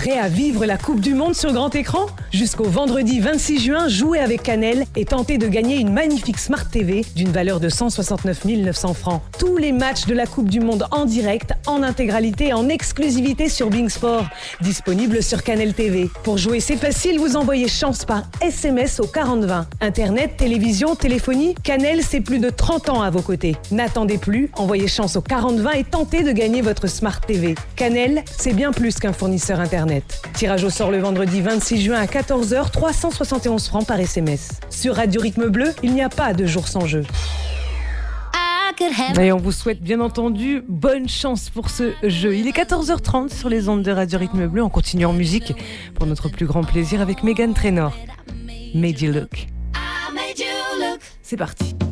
Prêt à vivre la Coupe du Monde sur grand écran ? Jusqu'au vendredi 26 juin, jouez avec Canel et tentez de gagner une magnifique Smart TV d'une valeur de 169 900 francs. Tous les matchs de la Coupe du Monde en direct, en intégralité, en exclusivité sur Bein Sport. Disponible sur Canel TV. Pour jouer, c'est facile, vous envoyez chance par SMS au 4020. Internet, télévision, téléphonie, Canel, c'est plus de 30 ans à vos côtés. N'attendez plus, envoyez chance au 4020 et tentez de gagner votre Smart TV. Canel, c'est bien plus qu'un fournisseur Internet. Tirage au sort le vendredi 26 juin à 14h, 371 francs par SMS. Sur Radio Rythme Bleu, il n'y a pas de jour sans jeu. Et on vous souhaite bien entendu bonne chance pour ce jeu. Il est 14h30 sur les ondes de Radio Rythme Bleu. On continue en musique pour notre plus grand plaisir avec Meghan Trainor. Made You Look. C'est parti.